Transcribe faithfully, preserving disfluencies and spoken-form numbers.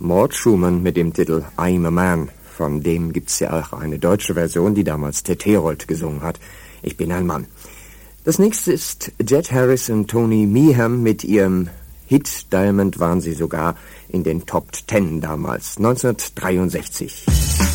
Mort Schumann mit dem Titel I'm a Man. Von dem gibt's ja auch eine deutsche Version, die damals Ted Herold gesungen hat. Ich bin ein Mann. Das nächste ist Jet Harris und Tony Meehan mit ihrem Hit Diamond, waren sie sogar in den Top Ten damals, neunzehnhundertdreiundsechzig.